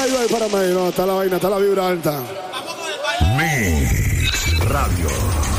ahí para mí. No, está la vaina, está la vibra alta. Mix Radio.